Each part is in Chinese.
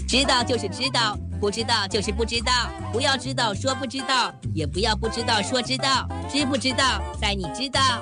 知道就是知道，不知道就是不知道。不要知道说不知道，也不要不知道说知道。知不知道，在你知道。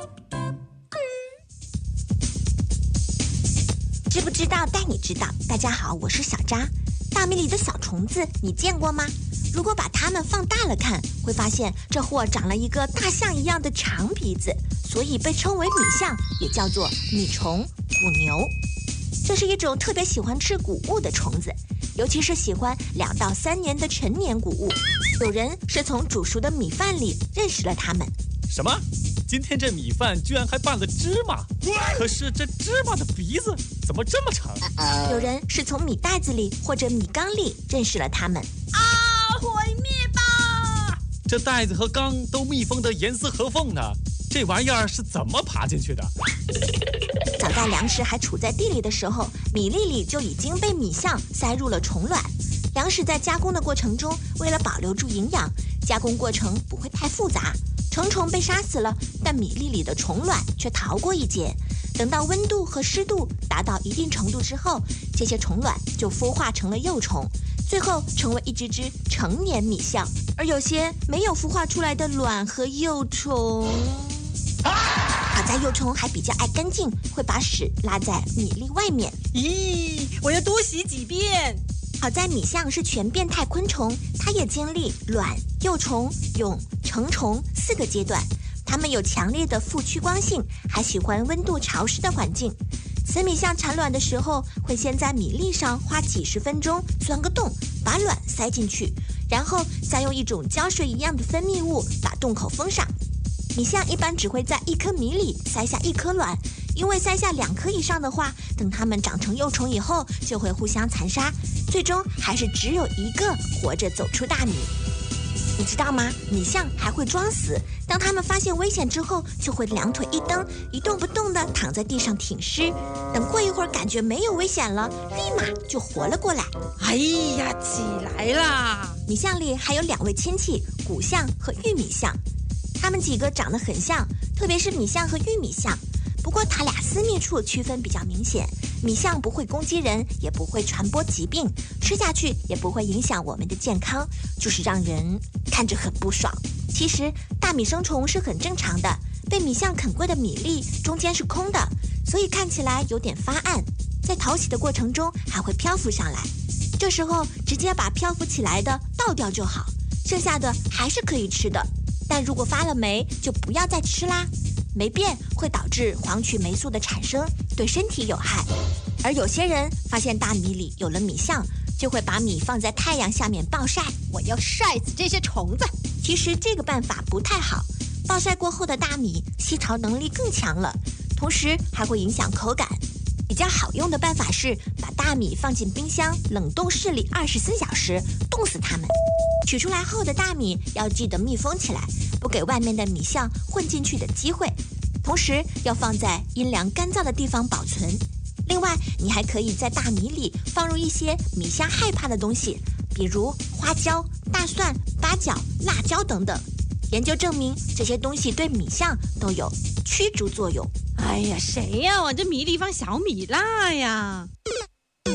知不知道，带你知道。大家好，我是小扎。大米里的小虫子，你见过吗？如果把它们放大了看，会发现这货长了一个大象一样的长鼻子，所以被称为米象，也叫做米虫、谷牛。这是一种特别喜欢吃谷物的虫子，尤其是喜欢2到3年的成年谷物。有人是从煮熟的米饭里认识了它们。 什么？今天这米饭居然还拌了芝麻？可是这芝麻的鼻子怎么这么长？ 有人是从米袋子里或者米缸里认识了它们。 毁灭吧！ 这袋子和缸都密封得严丝合缝呢，这玩意儿是怎么爬进去的？ 早在粮食还处在地里的时候，米粒里就已经被米象塞入了虫卵。粮食在加工的过程中，为了保留住营养，加工过程不会太复杂。成虫被杀死了，但米粒里的虫卵却逃过一劫。等到温度和湿度达到一定程度之后，这些虫卵就孵化成了幼虫，最后成为一只只成年米象。而有些没有孵化出来的卵和幼虫，好在幼虫还比较爱干净，会把屎拉在米粒外面。 咦，我要多洗几遍。 好在米象是全变态昆虫，它也经历卵、幼虫、蛹、成虫4个阶段。它们有强烈的副趋光性，还喜欢温度潮湿的环境。雌米象产卵的时候，会先在米粒上花几10分钟钻个洞，把卵塞进去，然后再用一种胶水一样的分泌物把洞口封上。米象一般只会在1颗米里塞下1颗卵，因为塞下2颗以上的话，等它们长成幼虫以后，就会互相残杀，最终还是只有1个活着走出大米。你知道吗？米象还会装死，当它们发现危险之后，就会2腿一蹬，一动不动地躺在地上挺尸。等过一会儿感觉没有危险了，立马就活了过来。 哎呀，起来啦！ 米象里还有2位亲戚，谷象和玉米象。它们几个长得很像，特别是米象和玉米象。不过它俩私密处区分比较明显，米象不会攻击人，也不会传播疾病，吃下去也不会影响我们的健康，就是让人看着很不爽。其实大米生虫是很正常的，被米象啃过的米粒中间是空的，所以看起来有点发暗，在淘洗的过程中还会漂浮上来。这时候直接把漂浮起来的倒掉就好，剩下的还是可以吃的。但如果发了霉，就不要再吃啦。霉变会导致黄曲霉素的产生，对身体有害。而有些人发现大米里有了米象，就会把米放在太阳下面暴晒。 我要晒死这些虫子。 其实这个办法不太好，暴晒过后的大米吸潮能力更强了，同时还会影响口感。比较好用的办法是把大米放进冰箱冷冻室里24小时，冻死它们。取出来后的大米要记得密封起来，不给外面的米象混进去的机会。同时要放在阴凉干燥的地方保存。另外，你还可以在大米里放入一些米象害怕的东西，比如花椒、大蒜、八角、辣椒等等。研究证明，这些东西对米象都有驱逐作用。 哎呀，谁呀？往这米里放小米辣呀！